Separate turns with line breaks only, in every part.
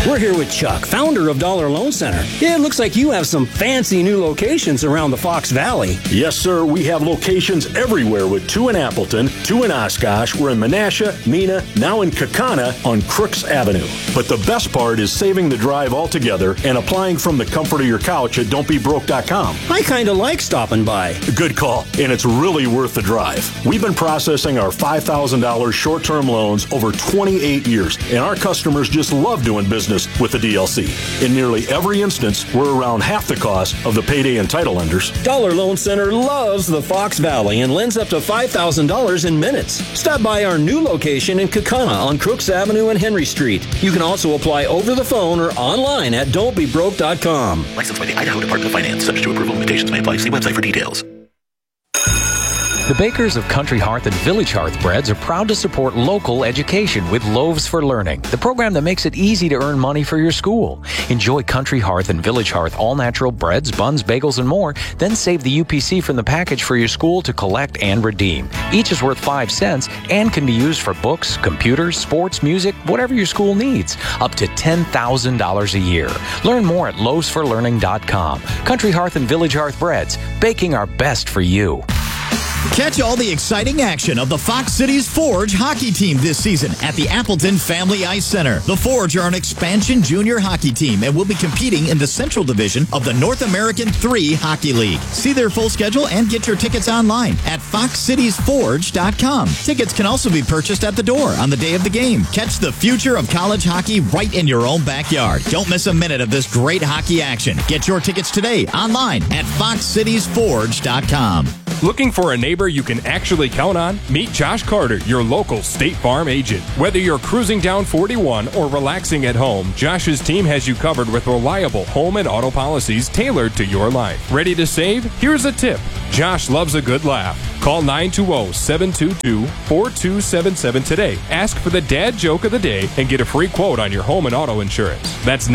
We're here with Chuck, founder of Dollar Loan Center. It looks like you have some fancy new locations around the Fox Valley.
Yes, sir. We have locations everywhere with 2 in Appleton, 2 in Oshkosh. We're in Menasha, Mena, now in Kaukauna on Crooks Avenue. But the best part is saving the drive altogether and applying from the comfort of your couch at don'tbebroke.com.
I kind of like stopping by.
Good call, and it's really worth the drive. We've been processing our $5,000 short-term loans over 28 years, and our customers just love doing business with the DLC. In nearly every instance, we're around half the cost of the payday and title lenders.
Dollar Loan Center loves the Fox Valley and lends up to $5,000 in minutes. Stop by our new location in Kaukauna on Crooks Avenue and Henry Street. You can also apply over the phone or online at don'tbebroke.com.
Licensed by the Idaho Department of Finance. Subject to approval. Limitations may apply. See website for details.
The bakers of Country Hearth and Village Hearth Breads are proud to support local education with Loaves for Learning, the program that makes it easy to earn money for your school. Enjoy Country Hearth and Village Hearth all-natural breads, buns, bagels, and more. Then save the UPC from the package for your school to collect and redeem. Each is worth 5 cents and can be used for books, computers, sports, music, whatever your school needs. Up to $10,000 a year. Learn more at loavesforlearning.com. Country Hearth and Village Hearth Breads, baking our best for you.
Catch all the exciting action of the Fox Cities Forge hockey team this season at the Appleton Family Ice Center. The Forge are an expansion junior hockey team and will be competing in the Central Division of the North American 3 Hockey League. See their full schedule and get your tickets online at foxcitiesforge.com. Tickets can also be purchased at the door on the day of the game. Catch the future of college hockey right in your own backyard. Don't miss a minute of this great hockey action. Get your tickets today online at foxcitiesforge.com.
Looking for a neighbor you can actually count on? Meet Josh Carter, your local State Farm agent. Whether you're cruising down 41 or relaxing at home, Josh's team has you covered with reliable home and auto policies tailored to your life. Ready to save? Here's a tip. Josh loves a good laugh. Call 920-722-4277 today. Ask for the dad joke of the day and get a free quote on your home and auto insurance. That's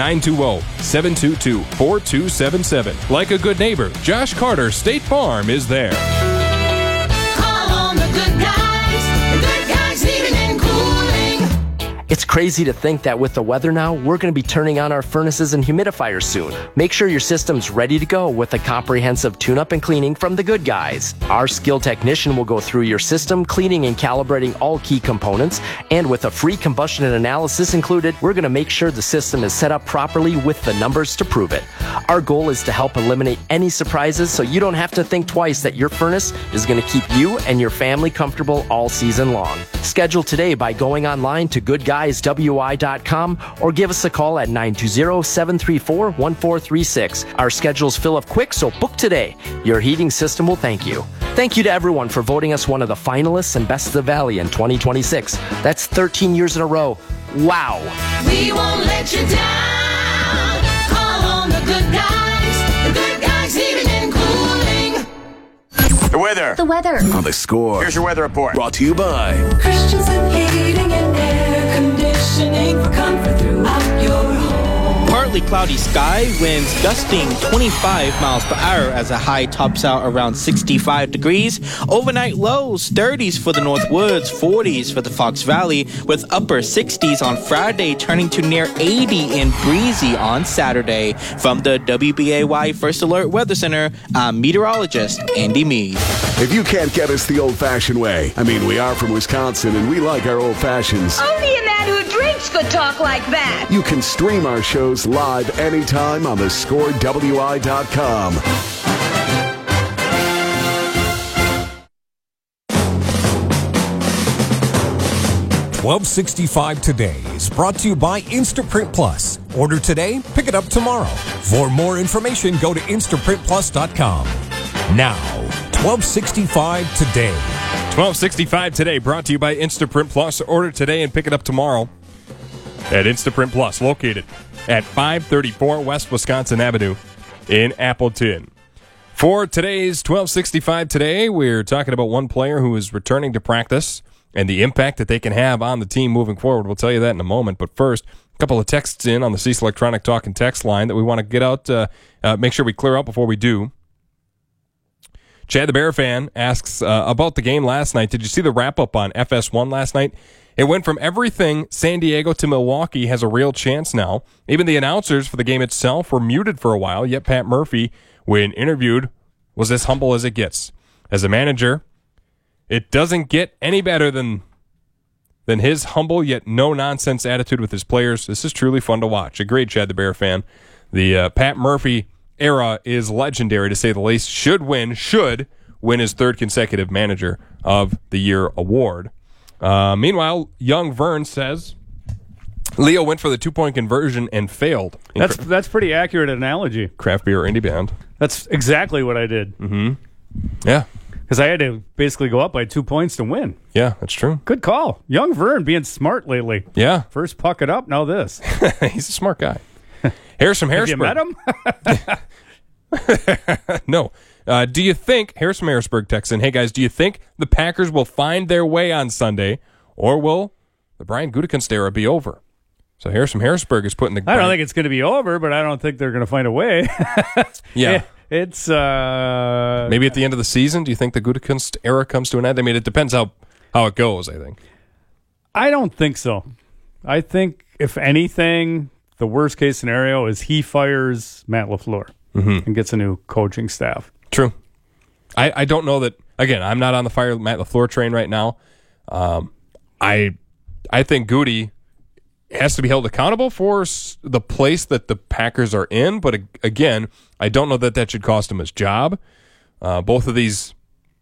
920-722-4277. Like a good neighbor, Josh Carter State Farm is there.
Call on the good guys. The good guys heating and cooling.
It's crazy to think that with the weather now, we're going to be turning on our furnaces and humidifiers soon. Make sure your system's ready to go with a comprehensive tune-up and cleaning from the good guys. Our skilled technician will go through your system, cleaning and calibrating all key components, and with a free combustion analysis included, we're going to make sure the system is set up properly with the numbers to prove it. Our goal is to help eliminate any surprises so you don't have to think twice that your furnace is going to keep you and your family comfortable all season long. Schedule today by going online to goodguyswi.com or give us a call at 920-734-1436. Our schedules fill up quick, so book today. Your heating system will thank you. Thank you to everyone for voting us one of the finalists and Best of the Valley in 2026. That's 13 years in a row. Wow.
We won't let you down. Call on the good guys. The good guys heating and cooling.
The weather.
The weather.
On the score. Here's your weather report. Brought to you by
Christensen Heating and Air Conditioning for comfort throughout your home.
Partly cloudy sky, winds gusting 25 miles per hour as a high tops out around 65 degrees. Overnight lows, 30s for the North Woods, 40s for the Fox Valley, with upper 60s on Friday, turning to near 80 and breezy on Saturday. From the WBAY First Alert Weather Center, I'm meteorologist Andy Meade.
If you can't get us the old-fashioned way, I mean, we are from Wisconsin and we like our old fashions.
Only a man who drinks could talk like that.
You can stream our shows live anytime on thescorewi.com.
$12.65 Today is brought to you by Instaprint Plus. Order today, pick it up tomorrow. For more information, go to instaprintplus.com. Now, $12.65 Today.
$12.65 Today, brought to you by Instaprint Plus. Order today and pick it up tomorrow at Instaprint Plus, located at 534 West Wisconsin Avenue in Appleton. For today's 1265 Today, we're talking about one player who is returning to practice and the impact that they can have on the team moving forward. We'll tell you that in a moment. But first, a couple of texts in on the Cecil Electronic Talk and Text line that we want to get out, make sure we clear out before we do. Chad the Bear fan asks about the game last night. Did you see the wrap-up on FS1 last night? It went from everything San Diego to Milwaukee has a real chance now. Even the announcers for the game itself were muted for a while, yet Pat Murphy, when interviewed, was as humble as it gets. As a manager, it doesn't get any better than his humble yet no-nonsense attitude with his players. This is truly fun to watch. Agreed, Chad the Bear fan. The Pat Murphy era is legendary, to say the least. Should win his third consecutive Manager of the Year award. Meanwhile, young Vern says Leo went for the 2-point conversion and failed.
That's pretty accurate analogy.
Craft beer indie band.
That's exactly what I did.
Mm-hmm. Yeah.
Because I had to basically go up by 2 points to win.
Yeah, that's true.
Good call. Young Vern being smart lately.
Yeah.
First puck it up, now this.
He's a smart guy. Harris from Harrisburg.
Have you met him?
No. Do you think, Harris from Harrisburg texts in, hey guys, do you think the Packers will find their way on Sunday, or will the Brian Gutekunst era be over? So Harris from Harrisburg is putting the...
I don't think it's going to be over, but I don't think they're going to find a way.
Yeah.
It's...
Maybe at the end of the season, do you think the Gutekunst era comes to an end? I mean, it depends how it goes, I think.
I don't think so. I think, if anything, the worst-case scenario is he fires Matt LaFleur and gets a new coaching staff.
True. I don't know that... Again, I'm not on the fire Matt LaFleur train right now. I think Goody has to be held accountable for the place that the Packers are in, but again, I don't know that should cost him his job. Both of these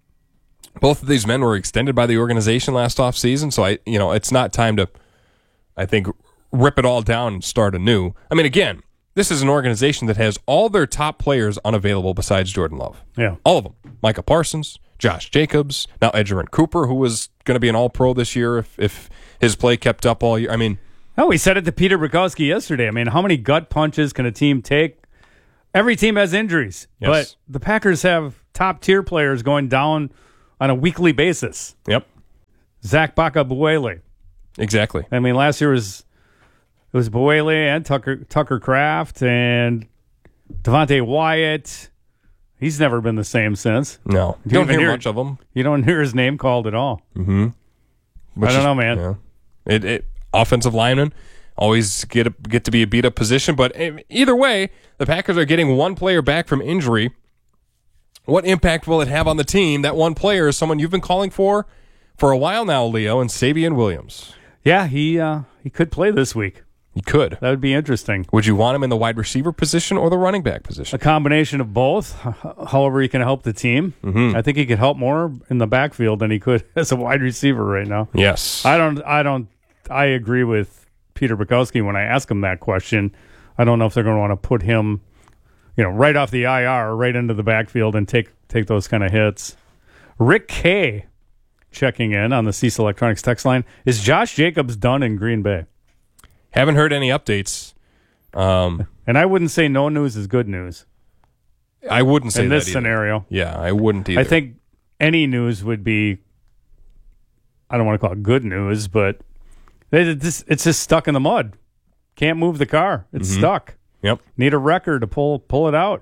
men were extended by the organization last offseason, so it's not time to, I think, rip it all down and start anew. I mean, again, this is an organization that has all their top players unavailable besides Jordan Love.
Yeah.
All of them. Micah Parsons, Josh Jacobs, now Edgerrin Cooper, who was going to be an all-pro this year if his play kept up all year. I mean...
Oh, we said it to Peter Bukowski yesterday. I mean, how many gut punches can a team take? Every team has injuries,
Yes.
but the Packers have top-tier players going down on a weekly basis.
Yep.
Zach Baka-Buele.
Exactly.
I mean, last year it was Buele and Tucker Kraft and Devontae Wyatt. He's never been the same since.
No. You don't hear much of him.
You don't hear his name called at all.
Mm-hmm.
I don't know, man.
Yeah. Offensive linemen always get to be a beat-up position, but either way, the Packers are getting one player back from injury. What impact will it have on the team? That one player is someone you've been calling for a while now, Leo, and Savion Williams.
Yeah, he could play this week.
He could.
That would be interesting.
Would you want him in the wide receiver position or the running back position?
A combination of both, however he can help the team.
Mm-hmm.
I think he could help more in the backfield than he could as a wide receiver right now.
Yes.
I agree with Peter Bukowski when I ask him that question. I don't know if they're going to want to put him, right off the IR, right into the backfield and take those kind of hits. Rick K checking in on the Cease Electronics text line. Is Josh Jacobs done in Green Bay?
Haven't heard any updates.
And I wouldn't say no news is good news.
I wouldn't say
in
that
this
either.
scenario.
Yeah, I wouldn't either.
I think any news would be, I don't want to call it good news, but it's just stuck in the mud. Can't move the car. It's stuck.
Yep.
Need a wrecker to pull it out.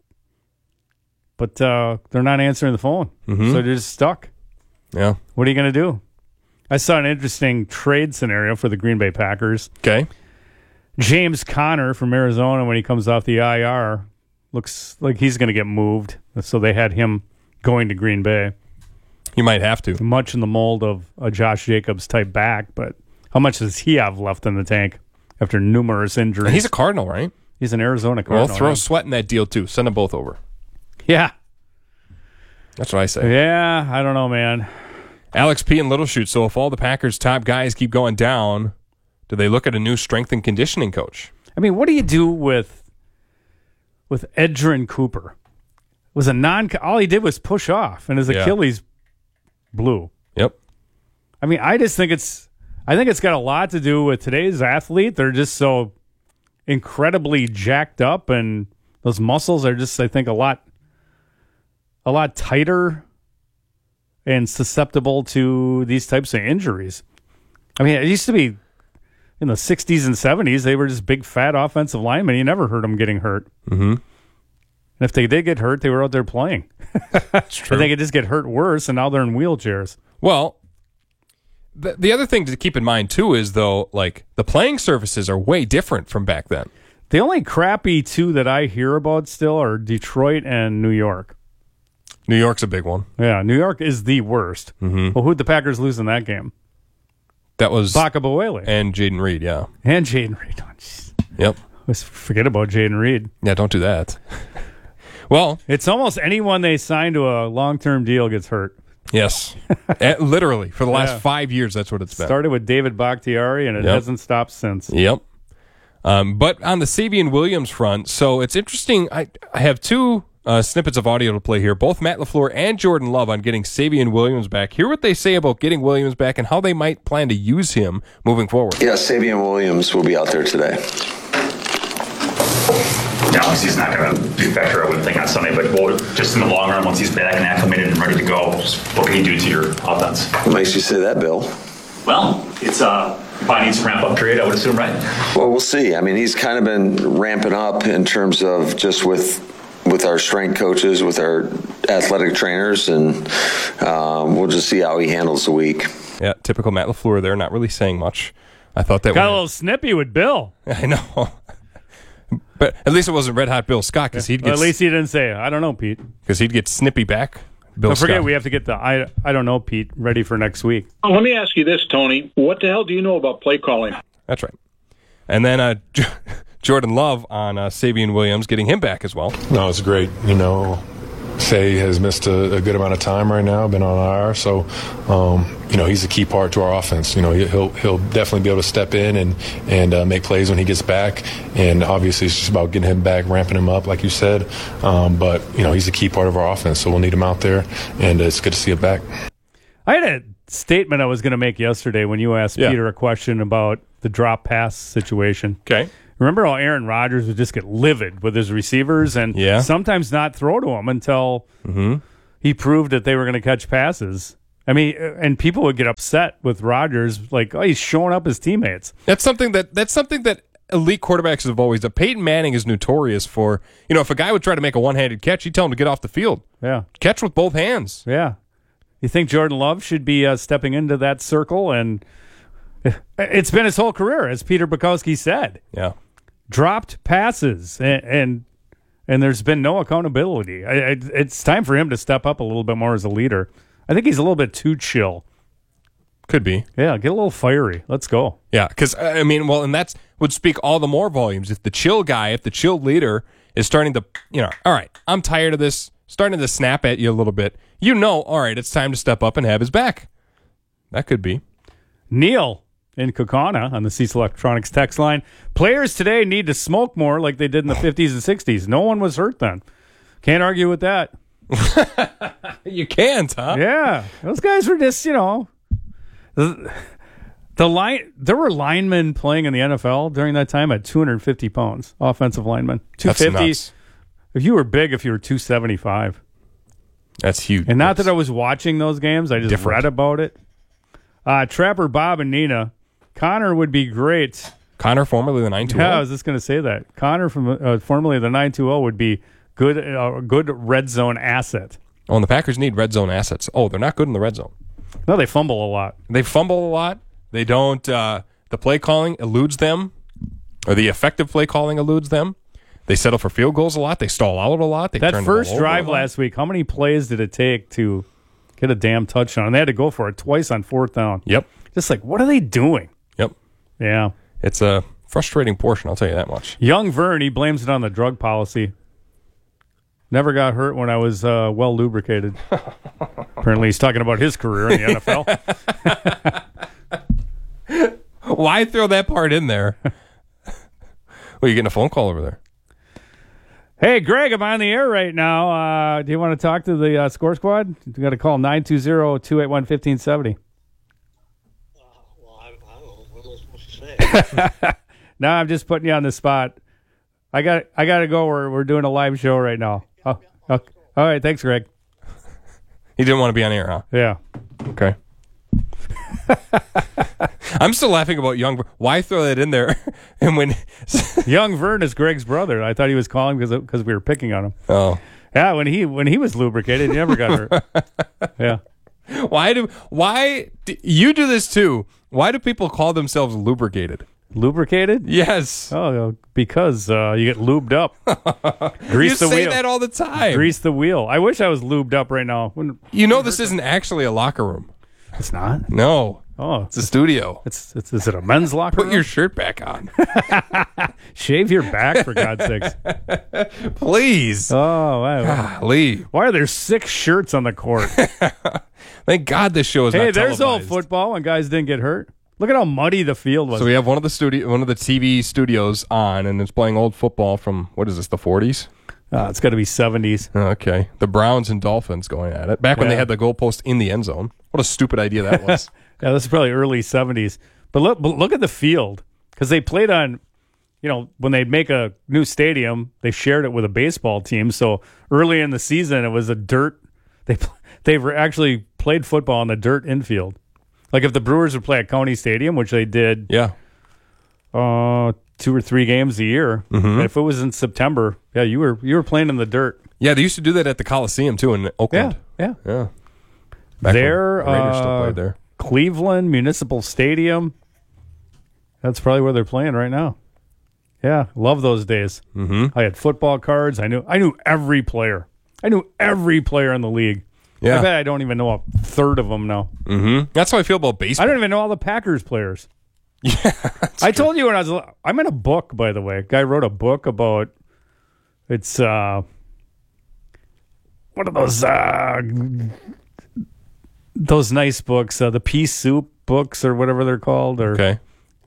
But they're not answering the phone. So they're just stuck.
Yeah.
What are you going to do? I saw an interesting trade scenario for the Green Bay Packers.
Okay.
James Conner from Arizona, when he comes off the IR, looks like he's going to get moved. So they had him going to Green Bay.
He might have to.
Much in the mold of a Josh Jacobs type back, but how much does he have left in the tank after numerous injuries?
And he's a Cardinal, right?
He's an Arizona Cardinal.
Well, throw Sweat in that deal, too. Send them both over.
Yeah.
That's what I say.
Yeah, I don't know, man.
Alex P. and Little Shoot. So if all the Packers' top guys keep going down, do they look at a new strength and conditioning coach?
I mean, what do you do with Edgerrin Cooper? It was all he did was push off, and his Achilles blew.
Yep.
I mean, I think it's got a lot to do with today's athlete. They're just so incredibly jacked up, and those muscles are just, I think, a lot tighter and susceptible to these types of injuries. I mean, it used to be in the 60s and 70s, they were just big, fat offensive linemen. You never heard them getting hurt.
Mm-hmm.
And if they did get hurt, they were out there playing.
That's true.
And they could just get hurt worse, and now they're in wheelchairs.
Well, the other thing to keep in mind, too, is, though, like, the playing surfaces are way different from back then.
The only crappy two that I hear about still are Detroit and New York.
New York's a big one.
Yeah, New York is the worst.
Mm-hmm.
Well, who'd the Packers lose in that game?
That was
Baka Boele.
And Jaden Reed, yeah.
And Jaden Reed. Oh, geez.
Yep.
Let's forget about Jaden Reed.
Yeah, don't do that. Well,
it's almost anyone they sign to a long-term deal gets hurt.
Yes. Literally. For the last 5 years, that's what it's been.
Started with David Bakhtiari, and it hasn't stopped since.
Yep. But on the Savion Williams front, so it's interesting. I have two snippets of audio to play here, both Matt LaFleur and Jordan Love on getting Savion Williams back. Hear what they say about getting Williams back and how they might plan to use him moving forward.
Yeah, Savion Williams will be out there today.
Obviously, he's not going to be back here, I wouldn't think, on Sunday, but just in the long run, once he's back and acclimated and ready to go, what can he do to your offense?
What makes you say that, Bill?
Well, it's probably needs some ramp-up period, I would assume, right?
Well, we'll see. I mean, he's kind of been ramping up in terms of just with our strength coaches, with our athletic trainers, and we'll just see how he handles the week.
Yeah, typical Matt LaFleur there, not really saying much. I thought that
got a little snippy with Bill.
I know. But at least it wasn't Red Hot Bill Scott, because he'd get...
Well, at least he didn't say, I don't know, Pete.
Because he'd get snippy back.
Don't forget, we have to get the I don't know, Pete, ready for next week.
Oh, let me ask you this, Tony. What the hell do you know about play calling?
That's right. And then Jordan Love on Savion Williams, getting him back as well.
No, it's great. You know, Say has missed a good amount of time right now, been on IR, so he's a key part to our offense. You know, he'll definitely be able to step in and make plays when he gets back. And obviously, it's just about getting him back, ramping him up, like you said. But he's a key part of our offense, so we'll need him out there, and it's good to see him back.
I had a statement I was going to make yesterday when you asked Peter a question about the drop pass situation.
Okay.
Remember how Aaron Rodgers would just get livid with his receivers and sometimes not throw to him until he proved that they were going to catch passes? I mean, and people would get upset with Rodgers, like, oh, he's showing up his teammates.
That's something that elite quarterbacks have always done. Peyton Manning is notorious for, if a guy would try to make a one-handed catch, he'd tell him to get off the field.
Yeah.
Catch with both hands.
Yeah. You think Jordan Love should be stepping into that circle? And it's been his whole career, as Peter Bukowski said.
Yeah.
Dropped passes, and there's been no accountability. It's time for him to step up a little bit more as a leader. I think he's a little bit too chill.
Could be.
Yeah, get a little fiery. Let's go.
Yeah, because, and that would speak all the more volumes. If the chill guy, if the chill leader is starting to, all right, I'm tired of this, starting to snap at you a little bit, all right, it's time to step up and have his back. That could be.
Neil in Kaukauna on the Cease Electronics text line. Players today need to smoke more like they did in the 50s and 60s. No one was hurt then. Can't argue with that.
You can't, huh?
Yeah. Those guys were just, the line. There were linemen playing in the NFL during that time at 250 pounds, offensive linemen. 250.
That's nuts.
If you were big, if you were 275.
That's huge.
And not that I was watching those games. I just read about it. Trapper Bob and Nina. Connor would be great.
Connor, formerly the 920.
Yeah, I was just going to say that. Connor, from formerly the 920, would be good red zone asset.
Oh, and the Packers need red zone assets. Oh, they're not good in the red zone.
No, they fumble a lot.
They fumble a lot. They don't. The play calling eludes them, or the effective play calling eludes them. They settle for field goals a lot. They stall out a lot. They
that
turn
first drive last week, how many plays did it take to get a damn touchdown? And they had to go for it twice on fourth down.
Yep.
Just like, what are they doing?
Yep.
Yeah.
It's a frustrating portion, I'll tell you that much.
Young Vern, he blames it on the drug policy. Never got hurt when I was well lubricated. Apparently he's talking about his career in the
NFL. Why throw that part in there? Well, you're getting a phone call over there.
Hey, Greg, I'm on the air right now. Do you want to talk to the Score Squad? You got to call 920-281-1570. No, I'm just putting you on the spot. I got to go. We're doing a live show right now. Oh, okay. All right, thanks, Greg.
You didn't want to be on air, huh?
Yeah.
Okay. I'm still laughing about Young. Why throw that in there? And when
Young Vern is Greg's brother, I thought he was calling because we were picking on him.
Oh,
yeah. When he was lubricated, he never got hurt. Yeah.
Why you do this too? Why do people call themselves lubricated?
Lubricated?
Yes.
Oh, because you get lubed up. Grease the wheel.
You say that all the time.
Grease the wheel. I wish I was lubed up right now.
You know this isn't actually a locker room.
It's not?
No.
Oh,
it's a studio.
Is it a men's locker room?
Put your shirt back on.
Shave your back, for God's sakes.
Please.
Oh, wow.
Golly.
Why are there 6 shirts on the court?
Thank God this show is not televised.
Hey, there's old football when guys didn't get hurt. Look at how muddy the field was.
So we have one of the TV studios on, and it's playing old football from, what is this, the 40s?
It's got to be 70s.
Okay. The Browns and Dolphins going at it. Back when they had the goalpost in the end zone. What a stupid idea that was.
Yeah, this is probably early 70s. But look at the field. Because they played on, when they make a new stadium, they shared it with a baseball team. So early in the season, it was a dirt. They actually played football on the dirt infield. Like if the Brewers would play at County Stadium, which they did 2 or 3 games a year.
Mm-hmm.
If it was in September, you were playing in the dirt.
Yeah, they used to do that at the Coliseum too in Oakland.
Yeah.
Back
there,
when the Raiders still played there.
Cleveland Municipal Stadium. That's probably where they're playing right now. Yeah, love those days.
Mm-hmm.
I had football cards. I knew every player. I knew every player in the league.
Yeah.
I bet I don't even know a third of them now.
Mm-hmm. That's how I feel about baseball.
I don't even know all the Packers players.
Yeah,
I told you when I'm in a book, by the way. A guy wrote a book about it's what are those nice books, the Pea Soup books or whatever they're called.
Okay.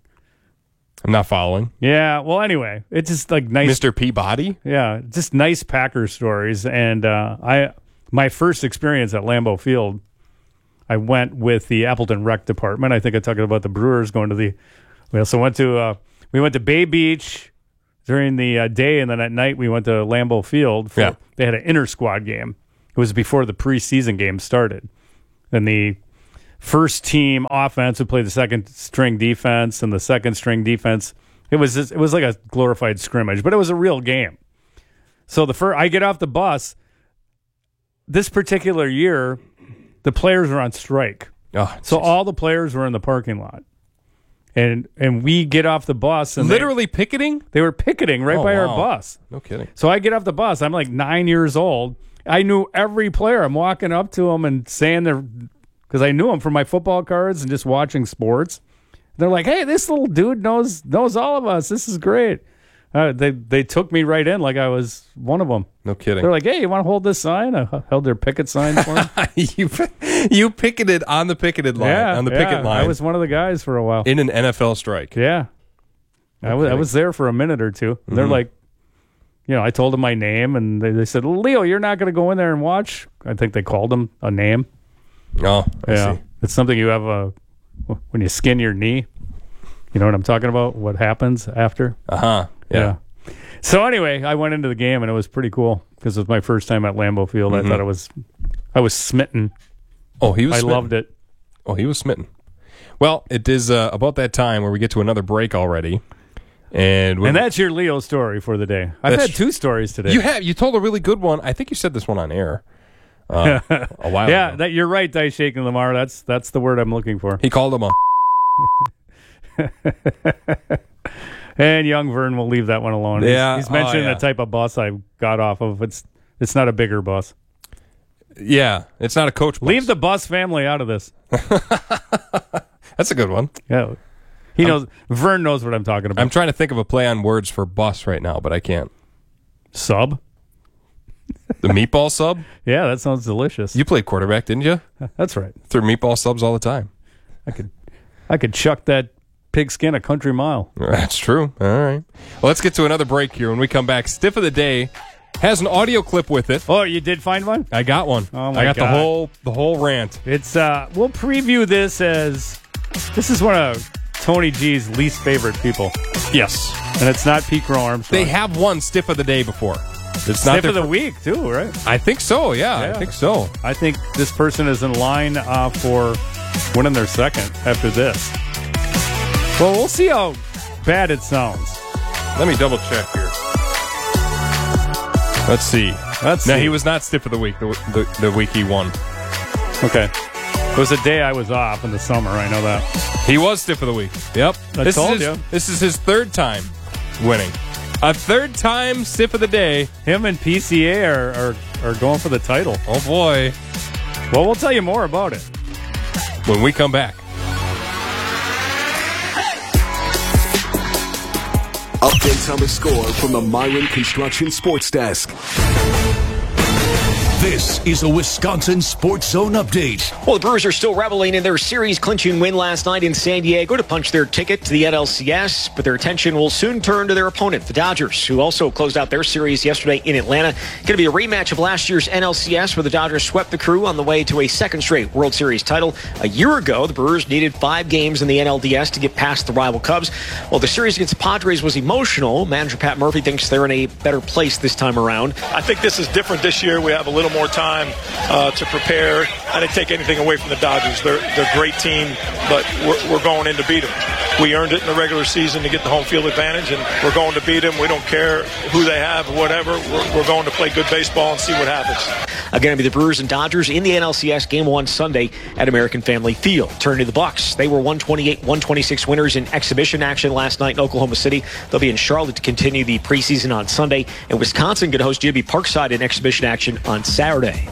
I'm not following.
Yeah, well, anyway, it's just like nice.
Mr. Peabody?
Yeah, just nice Packer stories. And my first experience at Lambeau Field, I went with the Appleton Rec Department. I think I talked about the Brewers going to the. We also went to Bay Beach during the day, and then at night we went to Lambeau Field. They had an inter-squad game. It was before the preseason game started. And the first team offense would play the second string defense, and the second string defense. It was like a glorified scrimmage, but it was a real game. So I get off the bus. This particular year, the players were on strike.
Oh,
so all the players were in the parking lot. And we get off the bus. And
literally picketing?
They were picketing right by our bus.
No kidding.
So I get off the bus. I'm like 9 years old. I knew every player. I'm walking up to them and saying because I knew them from my football cards and just watching sports. They're like, hey, this little dude knows all of us. This is great. They took me right in like I was one of them.
No kidding.
They're like, hey, you want to hold this sign? I held their picket sign for them.
You picketed on the picketed line. Picket line.
I was one of the guys for a while.
In an NFL strike.
Yeah. I was there for a minute or two. Mm-hmm. They're like, I told them my name, and they said, Leo, you're not going to go in there and watch? I think they called him a name.
Oh, I see.
It's something you have when you skin your knee. You know what I'm talking about? What happens after?
Uh-huh. Yeah.
So anyway, I went into the game, and it was pretty cool because it was my first time at Lambeau Field.
Mm-hmm.
I thought I was smitten.
Oh, he was smitten.
I loved it.
Oh, he was smitten. Well, it is about that time where we get to another break already. And
that's your Leo story for the day. I've had 2 stories today.
You told a really good one. I think you said this one on air a while ago.
Yeah, you're right, Dice Shaking Lamar. That's the word I'm looking for.
He called him a...
And young Vern will leave that one alone.
Yeah,
he's mentioning the type of bus I got off of. It's not a bigger bus.
Yeah, it's not a coach bus.
Leave the bus family out of this.
That's a good one.
Yeah, he knows. Vern knows what I'm talking about.
I'm trying to think of a play on words for bus right now, but I can't.
Sub.
The meatball sub?
Yeah, that sounds delicious.
You played quarterback, didn't you?
That's right.
Threw meatball subs all the time.
I could chuck that pigskin a country mile.
That's true. All right. Well, let's get to another break here. When we come back, Stiff of the Day has an audio clip with it.
Oh, you did find one?
I got one.
Oh my
I got
God.
the whole rant.
It's we'll preview this this is one of Tony G's least favorite people.
Yes.
And it's not Pete Crow Armstrong.
They have won Stiff of the Day before. It's
Stiff of the week too, right?
I think so. Yeah, I think so.
I think this person is in line for winning their second after this. Well, we'll see how bad it sounds.
Let me double check here. Let's see. No, he was not Stiff of the week. The week he won.
Okay. It was a day I was off in the summer. I know that.
He was stiff of the week. Yep.
I told you.
This is his third time winning. A third time stiff of the day.
Him and PCA are going for the title.
Oh, boy.
Well, we'll tell you more about it
when we come back.
Updates on the score from the Myron Construction Sports Desk.
This is a Wisconsin Sports Zone update.
Well, the Brewers are still reveling in their series-clinching win last night in San Diego to punch their ticket to the NLCS, but their attention will soon turn to their opponent, the Dodgers, who also closed out their series yesterday in Atlanta. Going to be a rematch of last year's NLCS, where the Dodgers swept the Crew on the way to a second straight World Series title. A year ago, the Brewers needed 5 games in the NLDS to get past the rival Cubs. Well, the series against the Padres was emotional. Manager Pat Murphy thinks they're in a better place this time around.
I think this is different this year. We have a little more time to prepare. I didn't take anything away from the Dodgers. They're a great team, but we're going in to beat them. We earned it in the regular season to get the home field advantage, and we're going to beat them. We don't care who they have or whatever. We're going to play good baseball and see what happens.
Again, it'll be the Brewers and Dodgers in the NLCS Game 1 Sunday at American Family Field. Turning to the Bucks, they were 128-126 winners in exhibition action last night in Oklahoma City. They'll be in Charlotte to continue the preseason on Sunday, and Wisconsin going to host JB Parkside in exhibition action on Saturday.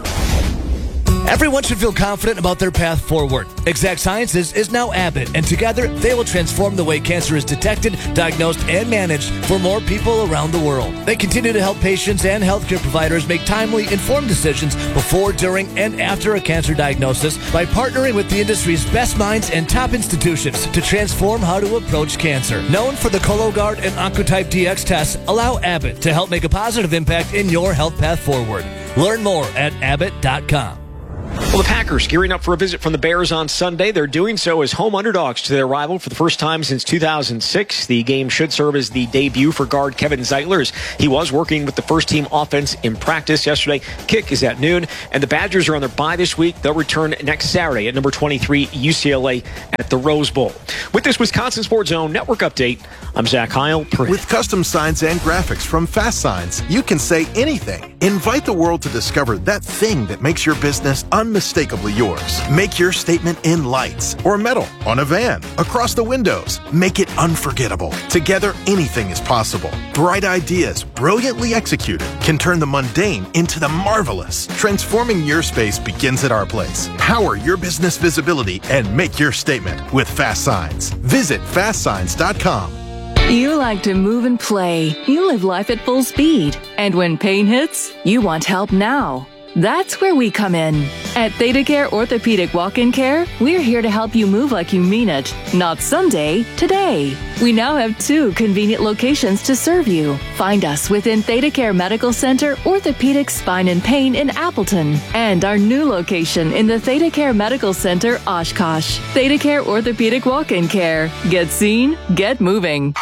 Everyone should feel confident about their path forward. Exact Sciences is now Abbott, and together they will transform the way cancer is detected, diagnosed, and managed for more people around the world. They continue to help patients and healthcare providers make timely, informed decisions before, during, and after a cancer diagnosis by partnering with the industry's best minds and top institutions to transform how to approach cancer. Known for the Cologuard and Oncotype DX tests, allow Abbott to help make a positive impact in your health path forward. Learn more at abbott.com.
Well, the Packers gearing up for a visit from the Bears on Sunday. They're doing so as home underdogs to their rival for the first time since 2006. The game should serve as the debut for guard Kevin Zeitler, as he was working with the first-team offense in practice yesterday. Kick is at noon, and the Badgers are on their bye this week. They'll return next Saturday at number 23 UCLA at the Rose Bowl. With this Wisconsin Sports Zone Network update, I'm Zach Heil.
With custom signs and graphics from Fast Signs, you can say anything. Invite the world to discover that thing that makes your business unmistakably yours. Make your statement in lights or metal, on a van, across the windows. Make it unforgettable. Together, anything is possible. Bright ideas, brilliantly executed, can turn the mundane into the marvelous. Transforming your space begins at our place. Power your business visibility and make your statement with Fast Signs. Visit fastsigns.com.
You like to move and play. You live life at full speed. And when pain hits, you want help now. That's where we come in. At ThedaCare Orthopedic Walk-In Care, we're here to help you move like you mean it. Not someday, today. We now have 2 convenient locations to serve you. Find us within ThedaCare Medical Center, Orthopedic Spine and Pain in Appleton, and our new location in the ThedaCare Medical Center, Oshkosh. ThedaCare Orthopedic Walk-In Care. Get seen, get moving.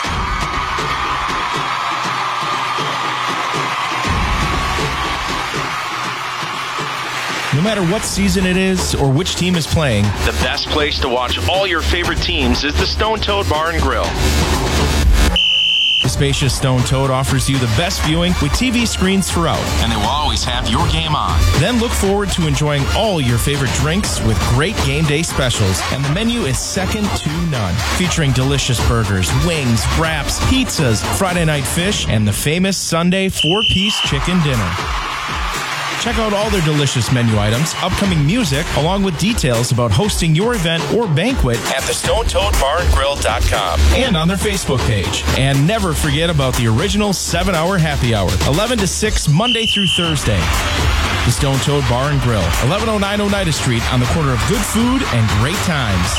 No matter what season it is or which team is playing,
the best place to watch all your favorite teams is the Stone Toad Bar and Grill.
The spacious Stone Toad offers you the best viewing with TV screens throughout.
And they will always have your game on.
Then look forward to enjoying all your favorite drinks with great game day specials. And the menu is second to none. Featuring delicious burgers, wings, wraps, pizzas, Friday night fish, and the famous Sunday 4-piece chicken dinner. Check out all their delicious menu items, upcoming music, along with details about hosting your event or banquet
at thestonetoadbarandgrill.com
and on their Facebook page. And never forget about the original 7-hour happy hour, 11 to 6, Monday through Thursday. The Stone Toad Bar and Grill, 1109 Oneida Street, on the corner of good food and great times.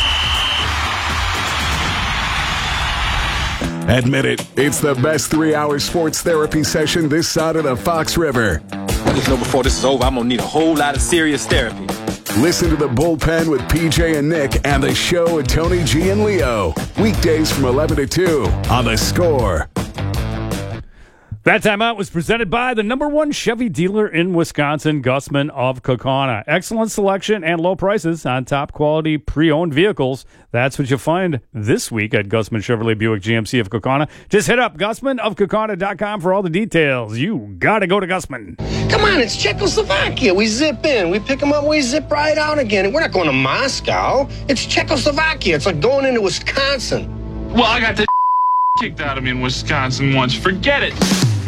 Admit it, it's the best 3-hour sports therapy session this side of the Fox River.
I just know before this is over, I'm going to need a whole lot of serious therapy.
Listen to The Bullpen with PJ and Nick and The Show with Tony G and Leo. Weekdays from 11 to 2 on The Score.
That time out was presented by the #1 Chevy dealer in Wisconsin, Gussman of Kaukauna. Excellent selection and low prices on top quality pre-owned vehicles. That's what you'll find this week at Gussman Chevrolet Buick GMC of Kaukauna. Just hit up GussmanofKaukauna.com for all the details. You got to go to Gussman.
Come on, it's Czechoslovakia. We zip in, we pick them up, we zip right out again. And we're not going to Moscow. It's Czechoslovakia. It's like going into Wisconsin.
Well, I got the kicked out of me in Wisconsin once. Forget it.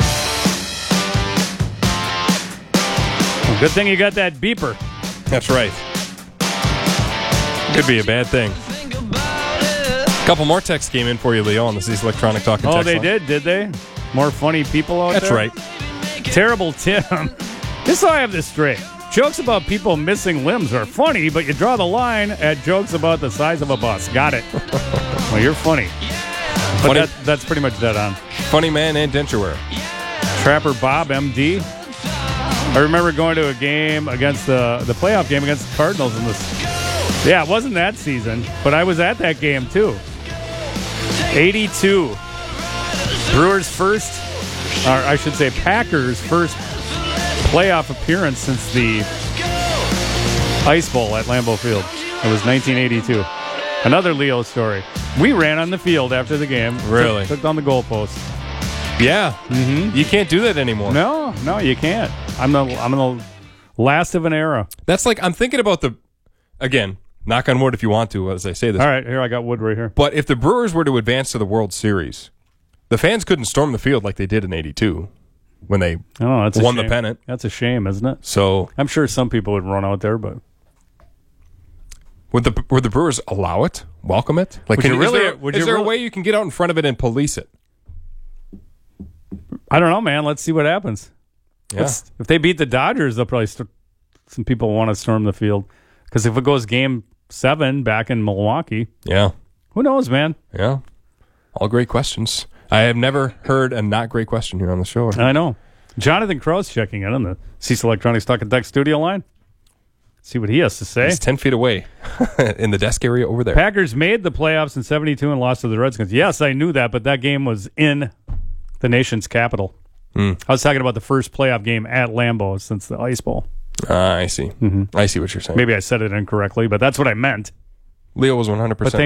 Good thing you got that beeper.
That's right. Could be a bad thing. A couple more texts came in for you, Leo, on the C's Electronic Talking text
they
line.
did they? More funny people out
That's
there?
right.
Terrible Tim. Just so I have this straight. Jokes about people missing limbs are funny, but you draw the line at jokes about the size of a bus. Got it. Well, you're funny. But that's pretty much dead on.
Funny man and denture wearer.
Trapper Bob, MD. I remember going to a game against the playoff game against the Cardinals in this. Yeah, it wasn't that season, but I was at that game too. 82. Brewers' first, or I should say Packers' first playoff appearance since the Ice Bowl at Lambeau Field. It was 1982. Another Leo story. We ran on the field after the game.
Really?
Took down the goalpost.
Yeah. Mm-hmm. You can't do that anymore.
No, you can't. I'm the last of an era.
That's like, I'm thinking about again, knock on wood if you want to, as I say this.
All right, here, I got wood right here.
But if the Brewers were to advance to the World Series, the fans couldn't storm the field like they did in 82 when they won the pennant.
That's a shame, isn't it?
So
I'm sure some people would run out there, but
would the Brewers allow it? Welcome it? Like, is there a way you can get out in front of it and police it?
I don't know, man. Let's see what happens.
Yeah.
If they beat the Dodgers, they'll probably some people want to storm the field. Because if it goes Game 7 back in Milwaukee, who knows, man?
Yeah, all great questions. I have never heard a not great question here on the show.
I know. Jonathan Krause checking in on the Cease Electronics Talk and Text studio line. See what he has to say.
He's 10 feet away in the desk area over there.
Packers made the playoffs in 72 and lost to the Redskins. Yes, I knew that, but that game was in the nation's capital. I was talking about the first playoff game at Lambeau since the Ice Bowl.
I see. Mm-hmm. I see what you're saying.
Maybe I said it incorrectly, but that's what I meant.
Leo was 100%
But